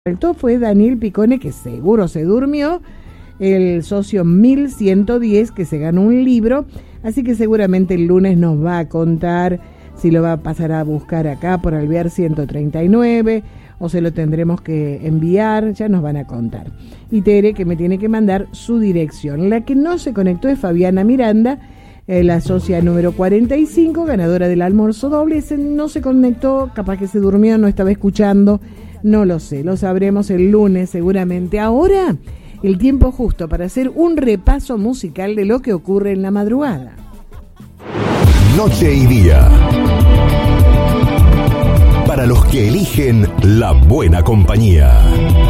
Faltó fue Daniel Picone, que seguro se durmió, el socio 1110, que se ganó un libro, así que seguramente el lunes nos va a contar si lo va a pasar a buscar acá por Alvear 139 o se lo tendremos que enviar, ya nos van a contar. Y Tere, que me tiene que mandar su dirección. La que no se conectó es Fabiana Miranda, la socia número 45, ganadora del almuerzo doble. Ese no se conectó, capaz que se durmió, no estaba escuchando. No lo sé, lo sabremos el lunes seguramente. Ahora, el tiempo justo para hacer un repaso musical de lo que ocurre en la madrugada. Noche y día. Para los que eligen la buena compañía.